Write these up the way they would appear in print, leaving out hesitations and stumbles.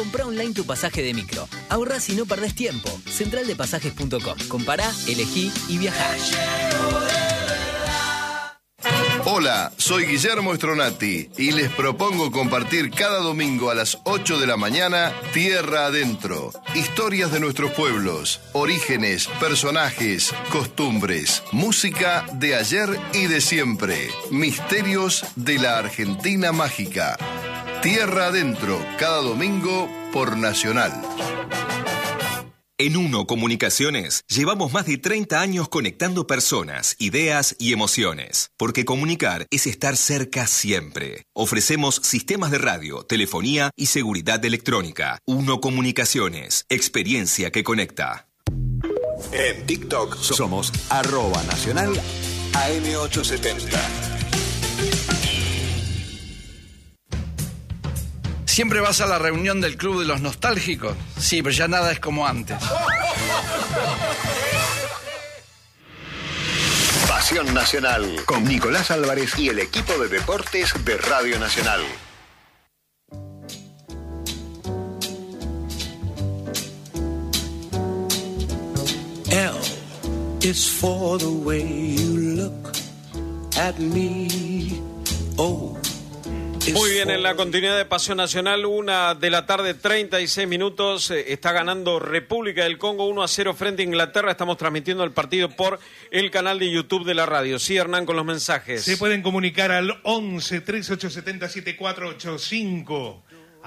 Comprá online tu pasaje de micro. Ahorrás y no perdés tiempo. Centraldepasajes.com. Compará, elegí y viajá. Hola, soy Guillermo Stronati y les propongo compartir cada domingo a las 8 de la mañana Tierra Adentro. Historias de nuestros pueblos, orígenes, personajes, costumbres, música de ayer y de siempre. Misterios de la Argentina mágica. Tierra Adentro, cada domingo por Nacional. En Uno Comunicaciones llevamos más de 30 años conectando personas, ideas y emociones. Porque comunicar es estar cerca siempre. Ofrecemos sistemas de radio, telefonía y seguridad electrónica. Uno Comunicaciones, experiencia que conecta. En TikTok somos @nacional AM870. ¿Siempre vas a la reunión del Club de los Nostálgicos? Sí, pero ya nada es como antes. Pasión Nacional, con Nicolás Álvarez y el equipo de deportes de Radio Nacional. L is for the way you look at me. O. Muy bien, en la continuidad de Pasión Nacional, 1:36 p.m, está ganando República del Congo 1-0 frente a Inglaterra. Estamos transmitiendo el partido por el canal de YouTube de la radio. Sí, Hernán, con los mensajes. Se pueden comunicar al 11 3870 7485.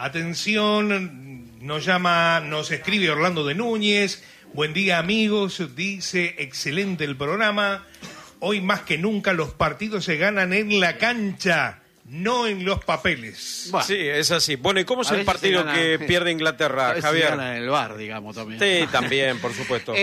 Atención, nos escribe Orlando de Núñez. Buen día, amigos, dice, excelente el programa. Hoy más que nunca los partidos se ganan en la cancha, no en los papeles. Bueno, sí, es así. Bueno, ¿y cómo es el partido que pierde Inglaterra, Javier? Se gana en el bar, digamos, también. Sí, también, por supuesto.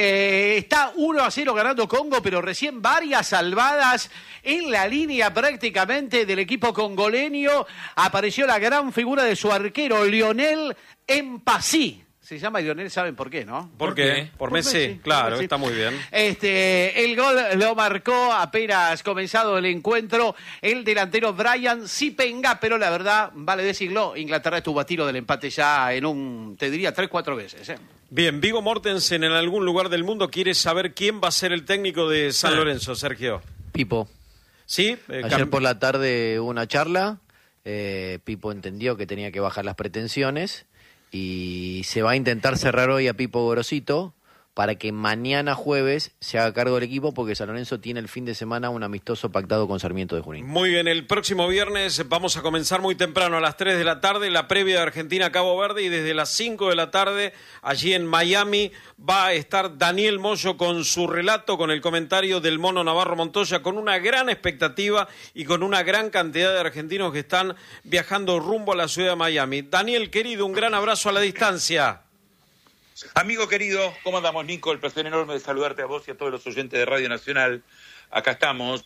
Está 1-0 ganando Congo, pero recién varias salvadas en la línea prácticamente del equipo congoleño. Apareció la gran figura de su arquero, Lionel Mpassi. Se llama Lionel, ¿saben por qué, no? ¿Por qué? Por Messi, claro, Messi. Está muy bien. El gol lo marcó apenas comenzado el encuentro el delantero Brian Sipenga, pero la verdad, vale decirlo, Inglaterra estuvo a tiro del empate ya te diría, 3-4 veces. Bien, Viggo Mortensen en algún lugar del mundo quiere saber quién va a ser el técnico de San Lorenzo, Sergio. Pipo. ¿Sí? Ayer por la tarde hubo una charla, Pipo entendió que tenía que bajar las pretensiones y se va a intentar cerrar hoy a Pipo Gorosito para que mañana jueves se haga cargo del equipo, porque San Lorenzo tiene el fin de semana un amistoso pactado con Sarmiento de Junín. Muy bien, el próximo viernes vamos a comenzar muy temprano, a las 3 de la tarde, la previa de Argentina-Cabo Verde, y desde las 5 de la tarde, allí en Miami, va a estar Daniel Moyo con su relato, con el comentario del Mono Navarro Montoya, con una gran expectativa y con una gran cantidad de argentinos que están viajando rumbo a la ciudad de Miami. Daniel, querido, un gran abrazo a la distancia. Amigo querido, ¿cómo andamos, Nico? El placer enorme de saludarte a vos y a todos los oyentes de Radio Nacional. Acá estamos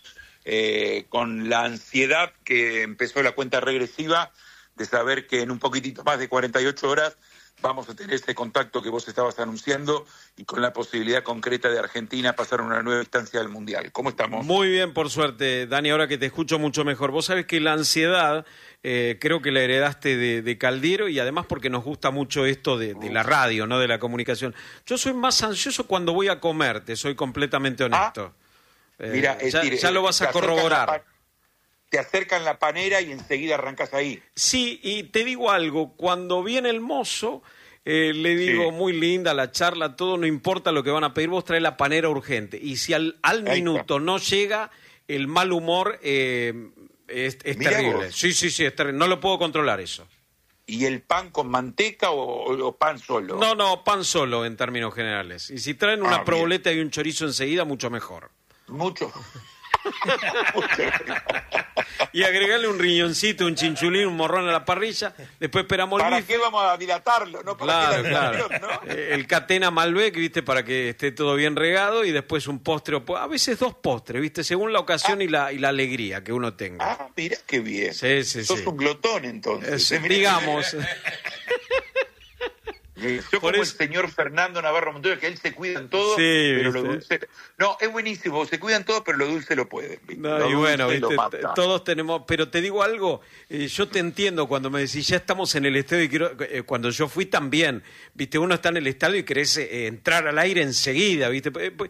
con la ansiedad que empezó la cuenta regresiva de saber que en un poquitito más de 48 horas vamos a tener ese contacto que vos estabas anunciando y con la posibilidad concreta de Argentina pasar a una nueva instancia del Mundial. ¿Cómo estamos? Muy bien, por suerte, Dani, ahora que te escucho mucho mejor. Vos sabés que la ansiedad creo que la heredaste de Caldiero, y además porque nos gusta mucho esto de la radio, no de la comunicación. Yo soy más ansioso cuando voy a comer, te soy completamente honesto. Mira, ya lo vas a corroborar. Te acercan la panera y enseguida arrancas ahí. Sí, y te digo algo, cuando viene el mozo, le digo, muy linda la charla, todo, no importa lo que van a pedir, vos trae la panera urgente. Y si al minuto no llega, el mal humor es terrible. Vos. Sí, es terrible, no lo puedo controlar eso. ¿Y el pan con manteca o pan solo? No, pan solo en términos generales. Y si traen una proboleta y un chorizo enseguida, mucho mejor. Mucho. Y agregarle un riñoncito, un chinchulín, un morrón a la parrilla. Después esperamos el ¿Para bife. qué vamos a dilatarlo? ¿No? ¿Para Claro. ¿no? El catena Malbec, ¿viste? Para que esté todo bien regado, y después un postre, a veces 2 postres, ¿viste? Según la ocasión y la alegría que uno tenga. Ah, mira qué bien. Sí. Sos un glotón, entonces. Digamos. Yo como el señor Fernando Navarro Montoya, que él se cuida en todo, Sí, pero ¿viste? lo dulce... No, es buenísimo, se cuidan todo, pero lo dulce lo pueden. ¿Viste? No, Lo y bueno, dulce lo ¿viste? mata. Todos tenemos, pero te digo algo, yo te entiendo cuando me decís, ya estamos en el estadio, y quiero, cuando yo fui también, viste, uno está en el estadio y querés entrar al aire enseguida, viste.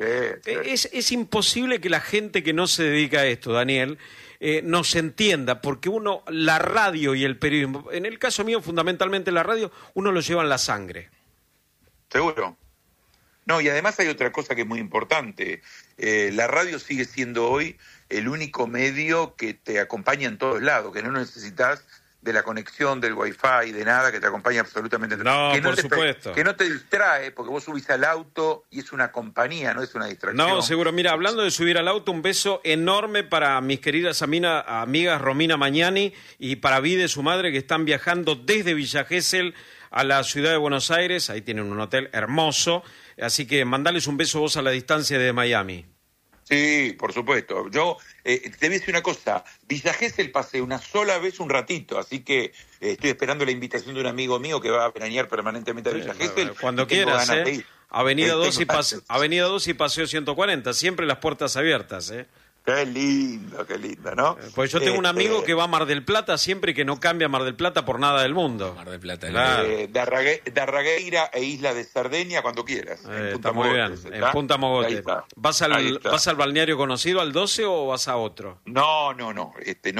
Es imposible que la gente que no se dedica a esto, Daniel, no se entienda, porque uno, la radio y el periodismo, en el caso mío fundamentalmente la radio, uno lo lleva en la sangre. Seguro. No, y además hay otra cosa que es muy importante. La radio sigue siendo hoy el único medio que te acompaña en todos lados, que no necesitas de la conexión, del wifi, de nada, que te acompaña absolutamente. No, por supuesto. Que no te distrae, porque vos subís al auto y es una compañía, no es una distracción. No, seguro. Mira, hablando de subir al auto, un beso enorme para mis queridas amigas Romina Magnani y para Vide, su madre, que están viajando desde Villa Gesell a la ciudad de Buenos Aires. Ahí tienen un hotel hermoso. Así que mandales un beso vos a la distancia de Miami. Sí, por supuesto. Yo te voy a decir una cosa. Villa Gesell pasé una sola vez un ratito, así que estoy esperando la invitación de un amigo mío que va a veranear permanentemente a Villa Gesell. Cuando quieras, Avenida 2 y Paseo 140, siempre las puertas abiertas, Qué lindo, ¿no? Pues yo tengo un amigo que va a Mar del Plata siempre y que no cambia a Mar del Plata por nada del mundo. Mar del Plata. Claro. De Arragueira e Isla de Sardeña, cuando quieras. Está muy bien, en Punta Mogote. ¿Vas al balneario conocido, al 12, o vas a otro? No. No.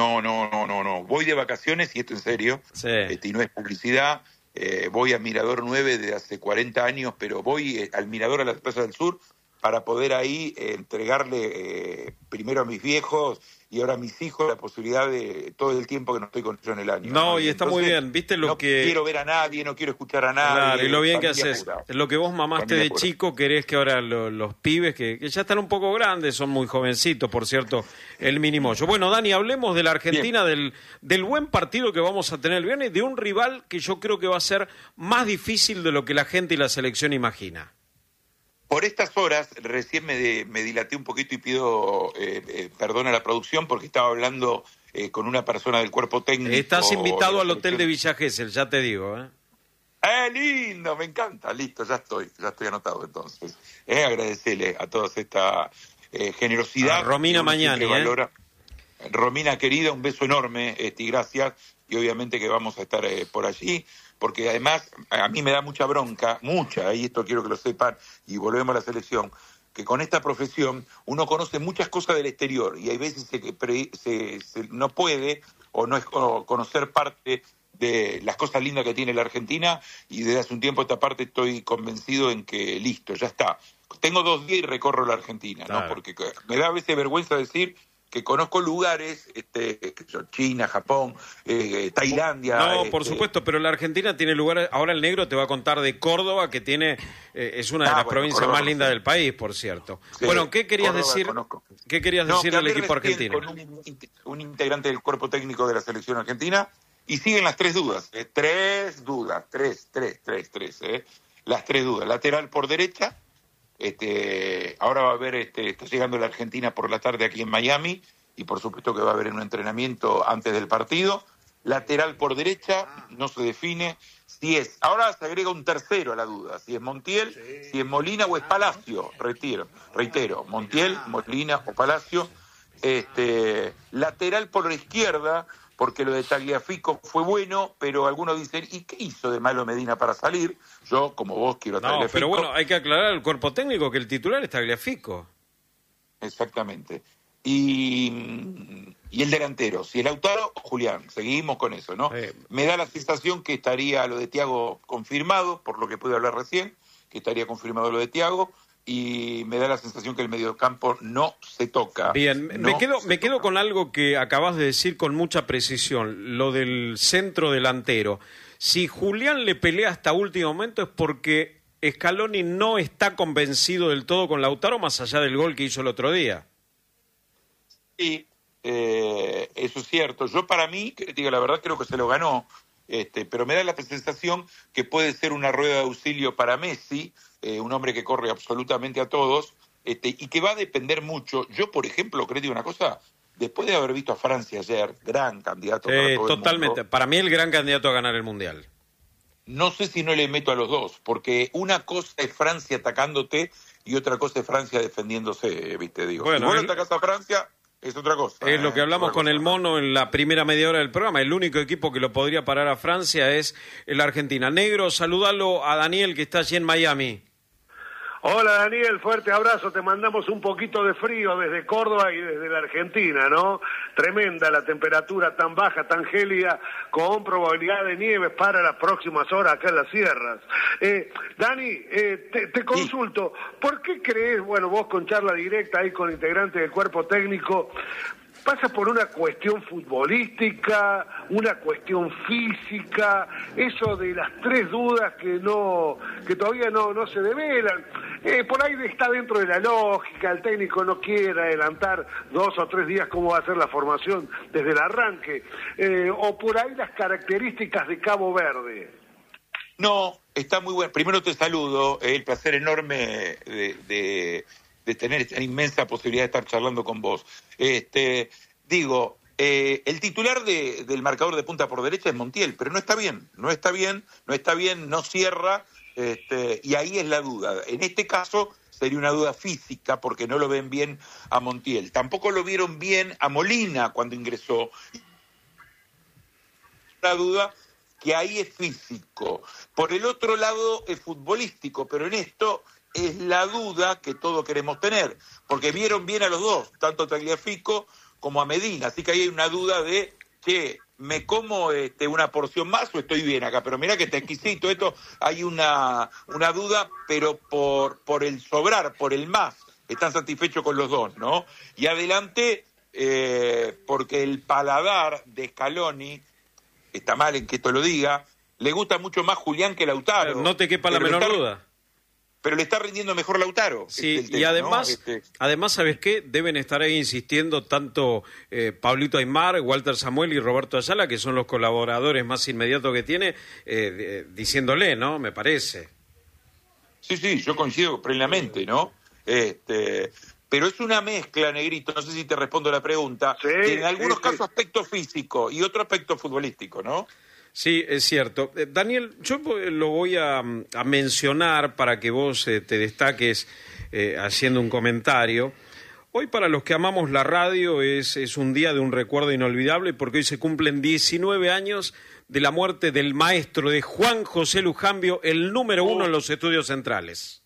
Voy de vacaciones, y esto en serio, sí. Y no es publicidad. Voy a Mirador 9 de hace 40 años, pero voy al Mirador a las Plazas del Sur para poder ahí entregarle primero a mis viejos y ahora a mis hijos la posibilidad de todo el tiempo que no estoy con ellos en el año. No, y está muy bien, ¿viste lo que...? No quiero ver a nadie, no quiero escuchar a nadie. Claro, y lo bien que haces. Lo que vos mamaste de chico, querés que ahora los pibes, que ya están un poco grandes, son muy jovencitos, por cierto, el mínimo. Bueno, Dani, hablemos de la Argentina, del buen partido que vamos a tener el viernes, de un rival que yo creo que va a ser más difícil de lo que la gente y la selección imagina. Por estas horas, recién me dilaté un poquito y pido perdón a la producción porque estaba hablando con una persona del cuerpo técnico. Estás invitado al hotel de Villa Gesell, ya te digo. Lindo, me encanta, listo, ya estoy anotado entonces. Agradecerle a toda esta generosidad. A Romina Magnani. Romina querida, un beso enorme, y gracias, y obviamente que vamos a estar por allí, porque además a mí me da mucha bronca, y esto quiero que lo sepan, y volvemos a la selección, que con esta profesión uno conoce muchas cosas del exterior, y hay veces se no puede o no es conocer parte de las cosas lindas que tiene la Argentina, y desde hace un tiempo a esta parte estoy convencido en que listo, ya está. Tengo 2 días y recorro la Argentina, claro. ¿No? Porque me da a veces vergüenza decir que conozco lugares, China, Japón, Tailandia. No, por supuesto, pero la Argentina tiene lugares. Ahora el negro te va a contar de Córdoba, que tiene es una de las provincias Córdoba, más lindas del país, por cierto. Sí, bueno, ¿qué querías Córdoba, decir? Conozco. ¿Qué querías decir del equipo argentino? Con un integrante del cuerpo técnico de la selección argentina, y siguen las 3 dudas. 3 dudas, 3. Las 3 dudas. Lateral por derecha. Ahora va a haber, está llegando la Argentina por la tarde aquí en Miami, y por supuesto que va a haber un entrenamiento antes del partido. Lateral por derecha, no se define si es, ahora se agrega un tercero a la duda, si es Montiel, si es Molina o es Palacio, reitero, Montiel, Molina o Palacio. Lateral por la izquierda, porque lo de Tagliafico fue bueno, pero algunos dicen, ¿y qué hizo de malo Medina para salir? Yo, como vos, quiero a Tagliafico. No, pero bueno, hay que aclarar al cuerpo técnico que el titular es Tagliafico. Exactamente. Y el delantero, si es Lautaro o Julián, seguimos con eso, ¿no? Me da la sensación que estaría lo de Thiago confirmado, por lo que pude hablar recién, que estaría confirmado lo de Thiago, y me da la sensación que el mediocampo no se toca. Bien, me quedo con algo que acabas de decir con mucha precisión, lo del centro delantero. Si Julián le pelea hasta último momento es porque Scaloni no está convencido del todo con Lautaro, más allá del gol que hizo el otro día. Sí, eso es cierto. Yo, para mí, que te digo la verdad, creo que se lo ganó, pero me da la sensación que puede ser una rueda de auxilio para Messi, un hombre que corre absolutamente a todos, y que va a depender mucho. Yo, por ejemplo, creo que una cosa, después de haber visto a Francia ayer, gran candidato para todo totalmente. el mundo, para mí el gran candidato a ganar el Mundial. no sé si no le meto a los dos, porque una cosa es Francia atacándote y otra cosa es Francia defendiéndose, ¿viste? Digo, Bueno, si vos le atacás a Francia, es otra cosa. Es lo que hablamos con el Mono en la primera media hora del programa. El único equipo que lo podría parar a Francia es la Argentina. Negro, saludalo a Daniel, que está allí en Miami. Hola Daniel, fuerte abrazo, te mandamos un poquito de frío desde Córdoba y desde la Argentina, ¿no? Tremenda la temperatura tan baja, tan gélida, con probabilidad de nieve para las próximas horas acá en las sierras. Dani, te consulto, ¿por qué crees, bueno, vos con charla directa ahí con integrantes del cuerpo técnico, pasa por una cuestión futbolística, una cuestión física, eso de las tres dudas que todavía no se develan? Por ahí está dentro de la lógica, el técnico no quiere adelantar 2 o 3 días cómo va a ser la formación desde el arranque, o por ahí las características de Cabo Verde. No, está muy bueno. Primero te saludo, el placer enorme de tener esta inmensa posibilidad de estar charlando con vos. El titular del marcador de punta por derecha es Montiel, pero no está bien, no cierra, y ahí es la duda. En este caso sería una duda física porque no lo ven bien a Montiel. Tampoco lo vieron bien a Molina cuando ingresó. La duda que ahí es físico. Por el otro lado es futbolístico, pero en esto es la duda que todos queremos tener, porque vieron bien a los dos, tanto a Tagliafico como a Medina, así que ahí hay una duda de que me como una porción más o estoy bien acá, pero mirá que está exquisito esto, hay una duda, pero por el sobrar, por el más, están satisfechos con los dos, ¿no? Y adelante, porque el paladar de Scaloni, está mal en que esto lo diga, le gusta mucho más Julián que Lautaro. No te quepa la menor duda. Pero le está rindiendo mejor Lautaro. Sí, y además, además, ¿sabes qué? Deben estar ahí insistiendo tanto Pablito Aimar, Walter Samuel y Roberto Ayala, que son los colaboradores más inmediatos que tiene, diciéndole, ¿no? Me parece. Sí, yo coincido plenamente, ¿no? Pero es una mezcla, Negrito, no sé si te respondo la pregunta, en algunos casos aspecto físico y otro aspecto futbolístico, ¿no? Sí, es cierto. Daniel, yo lo voy a mencionar para que vos te destaques haciendo un comentario. Hoy para los que amamos la radio es un día de un recuerdo inolvidable porque hoy se cumplen 19 años de la muerte del maestro de Juan José Lujambio, el número 1 en los estudios centrales.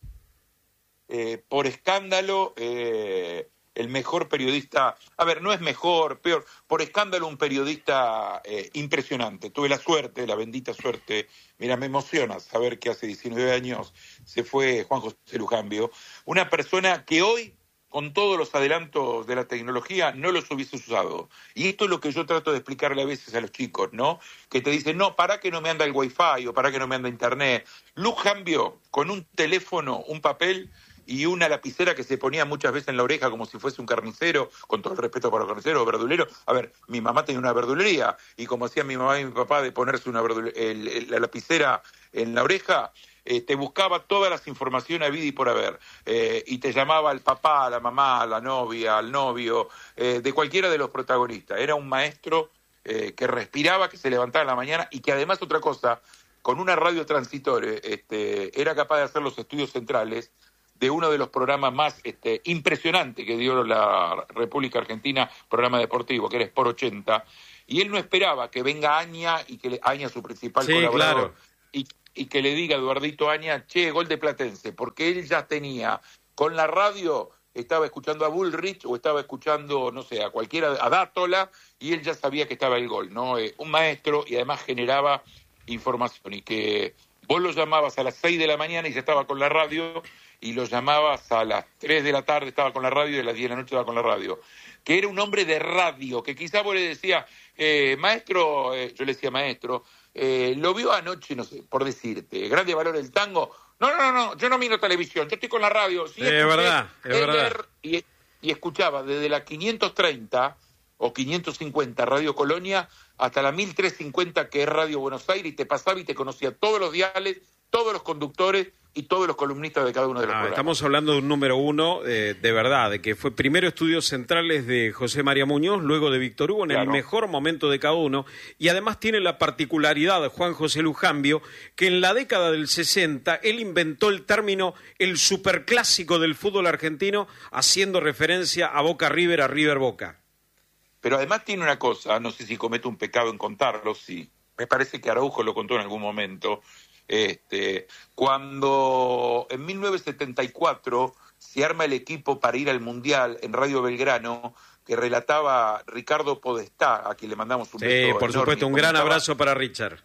Por escándalo, el mejor periodista, no es mejor, peor, por escándalo un periodista impresionante. Tuve la bendita suerte, mira, me emociona saber que hace 19 años se fue Juan José Lujambio, una persona que hoy, con todos los adelantos de la tecnología, no los hubiese usado. Y esto es lo que yo trato de explicarle a veces a los chicos, ¿no? Que te dicen, no, para que no me anda el wifi o para que no me anda internet. Lujambio, con un teléfono, un papel y una lapicera que se ponía muchas veces en la oreja como si fuese un carnicero, con todo el respeto para los carniceros o verduleros. Mi mamá tenía una verdulería, y como hacía mi mamá y mi papá de ponerse la lapicera en la oreja, te buscaba todas las informaciones a vida y por haber, y te llamaba al papá, a la mamá, a la novia, al novio, de cualquiera de los protagonistas. Era un maestro que respiraba, que se levantaba en la mañana, y que además, otra cosa, con una radio transitore, era capaz de hacer los estudios centrales de uno de los programas más impresionantes que dio la República Argentina, programa deportivo, que era Sport 80, y él no esperaba que venga Aña, y que Aña, su principal colaborador, claro, y que le diga a Eduardito Aña, che, gol de Platense, porque él ya tenía, con la radio, estaba escuchando a Bullrich, o estaba escuchando, no sé, a cualquiera, a Dátola, y él ya sabía que estaba el gol, ¿no? Un maestro, y además generaba información, y que vos lo llamabas a las 6 de la mañana y ya estaba con la radio, y lo llamabas a las 3 de la tarde, estaba con la radio, y a las 10 de la noche estaba con la radio. Que era un hombre de radio, que quizá vos le decías, maestro, yo le decía, maestro, lo vio anoche, no sé, por decirte, Grande Valor del Tango. No, yo no miro televisión, yo estoy con la radio. Sí, es verdad. Y escuchaba desde la 530 o 550 Radio Colonia hasta la 1350 que es Radio Buenos Aires, y te pasaba y te conocía todos los diales, todos los conductores, y todos los columnistas de cada uno de los programas. Estamos hablando de un número uno, de verdad, de que fue primero Estudios Centrales de José María Muñoz, luego de Víctor Hugo, en el mejor momento de cada uno, y además tiene la particularidad de Juan José Lujambio, que en la década del 60 él inventó el término el superclásico del fútbol argentino, haciendo referencia a Boca River, a River Boca. Pero además tiene una cosa, no sé si cometo un pecado en contarlo, sí, me parece que Araujo lo contó en algún momento. Cuando en 1974 se arma el equipo para ir al Mundial en Radio Belgrano, que relataba Ricardo Podestá, a quien le mandamos un beso. Sí, por supuesto, un gran abrazo para Richard.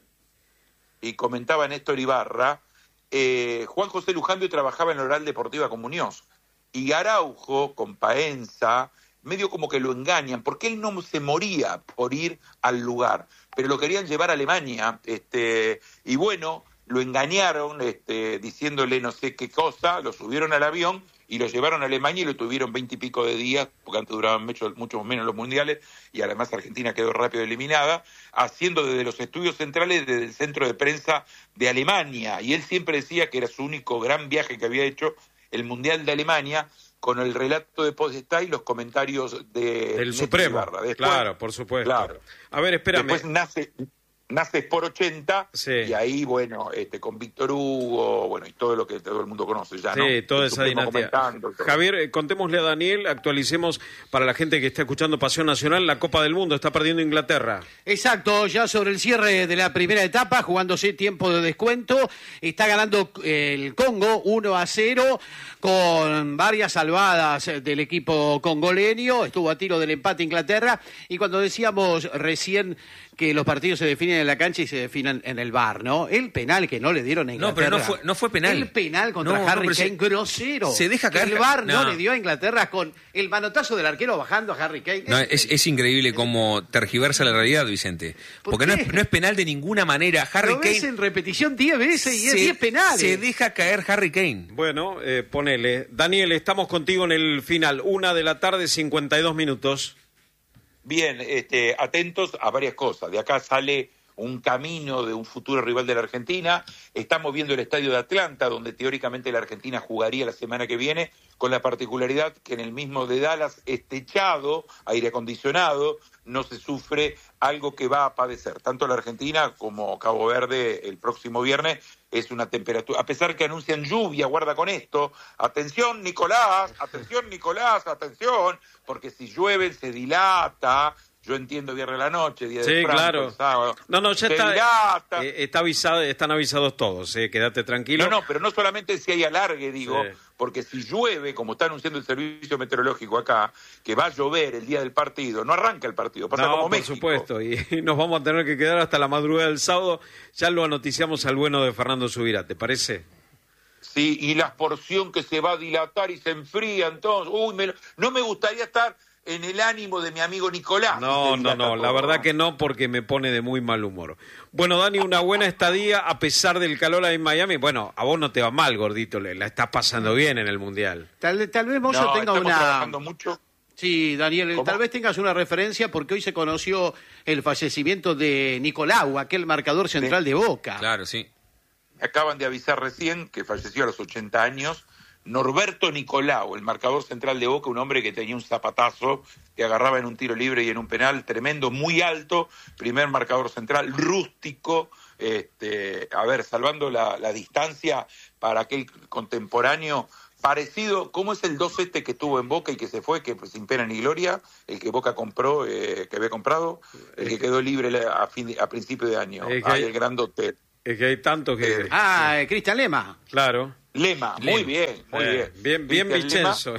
Y comentaba Néstor Ibarra, Juan José Lujambio trabajaba en la Oral Deportiva con Muñoz, y Araujo, con Paenza, medio como que lo engañan, porque él no se moría por ir al lugar, pero lo querían llevar a Alemania, y bueno, lo engañaron diciéndole no sé qué cosa, lo subieron al avión y lo llevaron a Alemania y lo tuvieron 20 y pico de días, porque antes duraban mucho menos los mundiales, y además Argentina quedó rápido eliminada, haciendo desde los estudios centrales, desde el centro de prensa de Alemania, y él siempre decía que era su único gran viaje que había hecho, el Mundial de Alemania, con el relato de Podestá y los comentarios del Supremo. Después, claro, por supuesto. Claro. A ver, espérame. Después nace Sport 80, sí. Y ahí, bueno, con Víctor Hugo, bueno, y todo lo que todo el mundo conoce ya, ¿no? Sí, toda esa dinastía. Javier, contémosle a Daniel, actualicemos para la gente que está escuchando Pasión Nacional, la Copa del Mundo, está perdiendo Inglaterra. Exacto, ya sobre el cierre de la primera etapa, jugándose tiempo de descuento, está ganando el Congo 1-0, con varias salvadas del equipo congoleño, estuvo a tiro del empate Inglaterra, y cuando decíamos recién que los partidos se definen en la cancha y se definen en el VAR, ¿no? El penal que no le dieron a Inglaterra. No, pero no fue penal. El penal contra Harry Kane, grosero. Se deja caer. El VAR no le dio a Inglaterra con el manotazo del arquero bajando a Harry Kane. No, es increíble cómo tergiversa la realidad, Vicente. Porque no es penal de ninguna manera. Harry Kane. Lo ves en repetición 10 veces y es 10 penales. Se deja caer Harry Kane. Bueno, ponele. Daniel, estamos contigo en el final. 1:00 52 minutos. Bien, atentos a varias cosas. De acá sale un camino de un futuro rival de la Argentina. Estamos viendo el estadio de Atlanta, donde teóricamente la Argentina jugaría la semana que viene, con la particularidad que en el mismo de Dallas es techado, aire acondicionado, no se sufre algo que va a padecer. Tanto la Argentina como Cabo Verde el próximo viernes es una temperatura, a pesar que anuncian lluvia, guarda con esto, atención Nicolás, atención, porque si llueve se dilata. Yo entiendo viernes a la noche, día de Franco, claro. sábado. No, ya está avisado, están avisados todos, quédate tranquilo. No, pero no solamente si hay alargue, digo, porque si llueve, como está anunciando el servicio meteorológico acá, que va a llover el día del partido, no arranca el partido, pasa como México. Por supuesto, y nos vamos a tener que quedar hasta la madrugada del sábado, ya lo anoticiamos al bueno de Fernando Subirá, ¿te parece? Sí, y la porción que se va a dilatar y se enfría, entonces, no me gustaría estar en el ánimo de mi amigo Nicolás. No, la verdad que no, porque me pone de muy mal humor. Bueno, Dani, una buena estadía a pesar del calor ahí en Miami. Bueno, a vos no te va mal, gordito, la estás pasando bien en el Mundial. Tal vez Mozo tenga una... trabajando mucho. Sí, Daniel, tal vez tengas una referencia porque hoy se conoció el fallecimiento de Nicolau, aquel marcador central de Boca. Claro, sí. Me acaban de avisar recién que falleció a los 80 años. Norberto Nicolau, el marcador central de Boca, un hombre que tenía un zapatazo, que agarraba en un tiro libre y en un penal tremendo, muy alto, primer marcador central, rústico, salvando la distancia para aquel contemporáneo, parecido, ¿cómo es el 2 que tuvo en Boca y que se fue, que sin pena ni gloria, el que Boca compró, que había comprado, el que quedó libre a principio de año, el grandote. Es que hay tanto que... Cristian Lema. Claro. Lema, muy bien. Bien Vicenzo.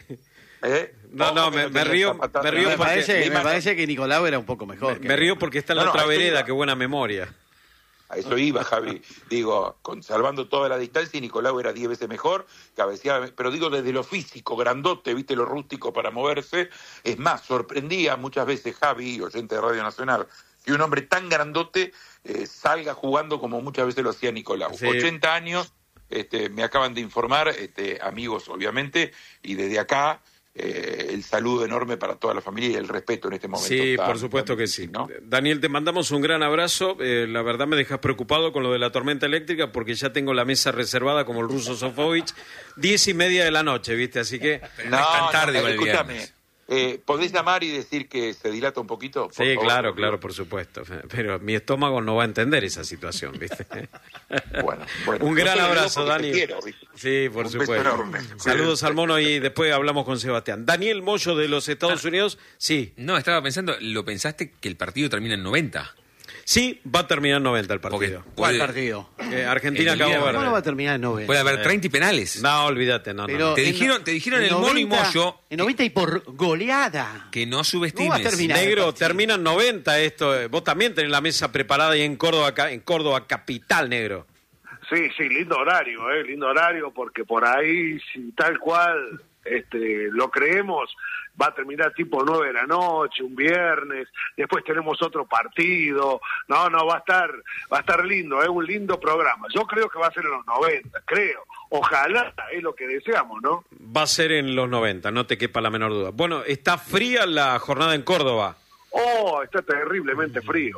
Me río me parece que Nicolau era un poco mejor. Me río porque está en la otra vereda, qué buena memoria. A eso iba, Javi. Digo, salvando toda la distancia, y Nicolau era 10 veces mejor, cabeceaba, pero digo desde lo físico, grandote, viste, lo rústico para moverse. Es más, sorprendía muchas veces, Javi, oyente de Radio Nacional, que un hombre tan grandote salga jugando como muchas veces lo hacía Nicolau. Sí. 80 años, me acaban de informar, amigos obviamente, y desde acá el saludo enorme para toda la familia y el respeto en este momento. Sí, por supuesto que sí. ¿No? Daniel, te mandamos un gran abrazo. La verdad me dejas preocupado con lo de la tormenta eléctrica porque ya tengo la mesa reservada como el ruso Sofovich, 10:30 de la noche, ¿viste? Así que no es tan tarde. Escúchame. ¿Podés llamar y decir que se dilata un poquito? Sí, favor, claro, por supuesto. Pero mi estómago no va a entender esa situación, ¿viste? Bueno. Un gran abrazo, Dani. Sí, por supuesto. Saludos al Mono y después hablamos con Sebastián. Daniel Moyo de los Estados Unidos, sí. No, estaba pensando, ¿lo pensaste que el partido termina en 90? Sí, va a terminar en 90 el partido. ¿Cuál partido? Argentina-Cabo Verde. ¿Cómo no va a terminar en 90? Puede haber 30 y penales. No, olvídate, no. Te dijeron el Mono y Moyo. En 90 y por goleada. Que no subestimes. No va a terminar. Negro, termina en 90 esto. Vos también tenés la mesa preparada ahí en Córdoba capital, Negro. Sí, lindo horario, porque por ahí, si tal cual lo creemos, va a terminar tipo 9 de la noche, un viernes, después tenemos otro partido, no, va a estar lindo, un lindo programa. Yo creo que va a ser en los 90, creo. Ojalá, es lo que deseamos, ¿no? Va a ser en los 90, no te quepa la menor duda. Bueno, está fría la jornada en Córdoba. Está terriblemente frío.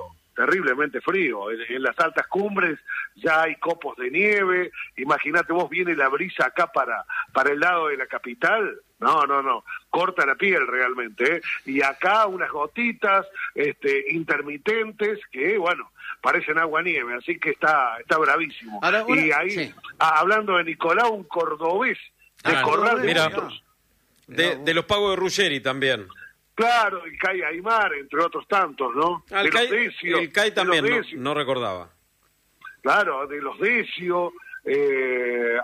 En las altas cumbres ya hay copos de nieve. Imagínate, vos, viene la brisa acá para el lado de la capital. No, corta la piel realmente, ¿eh? Y acá unas gotitas intermitentes que, bueno, parecen agua-nieve, así que está bravísimo. Ahora, y ahí, sí. Hablando de Nicolau, un cordobés de Corral de Montos. De los pagos de Ruggeri también. Claro, el CAI Aymar, entre otros tantos, ¿no? El CAI también, no recordaba. Claro, de los Decio, de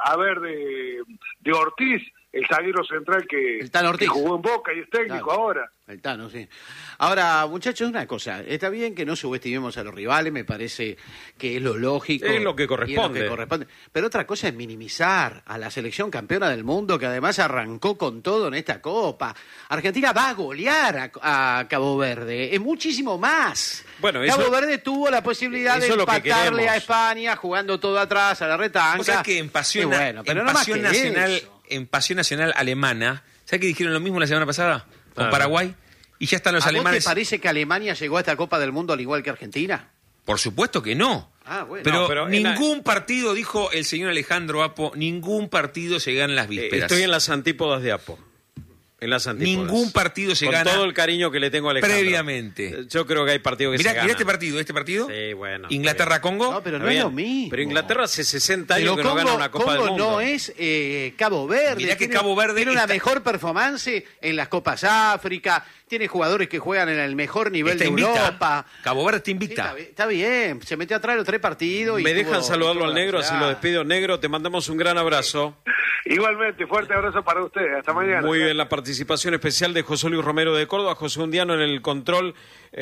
Ortiz, el zaguero central que jugó en Boca y es técnico ahora. El Tano, sí. Ahora, muchachos, una cosa. Está bien que no subestimemos a los rivales, me parece que es lo lógico. Es lo que corresponde. Pero otra cosa es minimizar a la selección campeona del mundo, que además arrancó con todo en esta Copa. Argentina va a golear a Cabo Verde. Es muchísimo más. Bueno, Cabo Verde tuvo la posibilidad de empatarle a España jugando todo atrás a la retanca. O sea que en Pasión Nacional alemana, ¿sabes que dijeron lo mismo la semana pasada con Paraguay? Y ya están los alemanes. ¿Vos te parece que Alemania llegó a esta Copa del Mundo al igual que Argentina? Por supuesto que no. Bueno. Pero ningún partido, dijo el señor Alejandro Apo, ningún partido se gana en las vísperas. Estoy en las antípodas de Apo. En las antípodas. Ningún partido se gana. Con todo el cariño que le tengo a Alejandro. Previamente. Yo creo que hay partidos que se ganan. Mirá este partido. Sí, bueno. Inglaterra-Congo. No, pero no es lo mismo. Pero Inglaterra hace 60 años que no gana una Copa del Mundo. No es Cabo Verde. Mirá que Cabo Verde tiene una mejor performance en las Copas África. Tiene jugadores que juegan en el mejor nivel de Europa. Cabo Verde te invita. Sí, está bien. Se metió atrás los 3 partidos. Me dejan saludarlo al Negro, así lo despido. Negro, te mandamos un gran abrazo. Igualmente, fuerte abrazo para ustedes. Hasta mañana. Muy bien, la participación especial de José Luis Romero de Córdoba, José Undiano en el control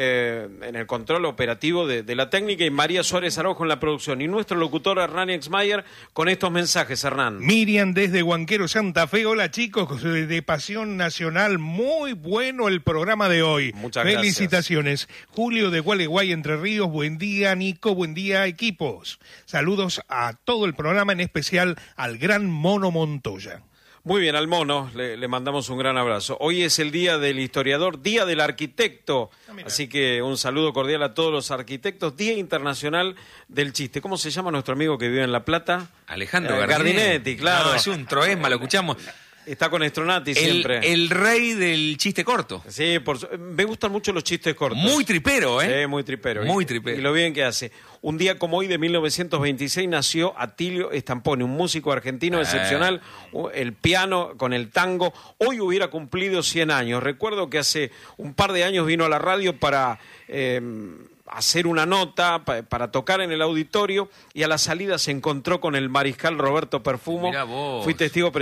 operativo de la técnica y María Suárez Araujo en la producción. Y nuestro locutor Hernán Exmayer con estos mensajes, Hernán. Miriam desde Huanquero, Santa Fe. Hola chicos, de Pasión Nacional. Muy bueno el programa de hoy. Muchas Felicitaciones. Gracias. Julio de Gualeguay, Entre Ríos. Buen día, Nico. Buen día, equipos. Saludos a todo el programa, en especial al gran Mono Montoya. Muy bien, al Mono le mandamos un gran abrazo. Hoy es el Día del Historiador, Día del Arquitecto, así que un saludo cordial a todos los arquitectos. Día Internacional del Chiste. ¿Cómo se llama nuestro amigo que vive en La Plata? Alejandro Gardinetti, claro. No, es un troesma, lo escuchamos. Está con Estronati siempre. El rey del chiste corto. Sí, me gustan mucho los chistes cortos. Muy tripero, ¿eh? Sí, muy tripero. Muy tripero. Y lo bien que hace. Un día como hoy de 1926 nació Atilio Stamponi, un músico argentino excepcional, el piano con el tango. Hoy hubiera cumplido 100 años. Recuerdo que hace un par de años vino a la radio para hacer una nota, para tocar en el auditorio, y a la salida se encontró con el mariscal Roberto Perfumo. Mirá vos. Fui testigo